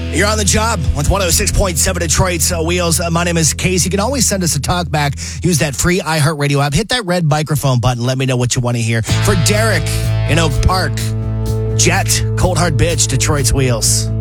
You're on the job with 106.7 Detroit's Wheels. My name is Casey. You can always send us a talk back. Use that free iHeartRadio app. Hit that red microphone button. Let me know what you want to hear. For Derek in Oak Park, Jet, Cold Hard Bitch, Detroit's Wheels.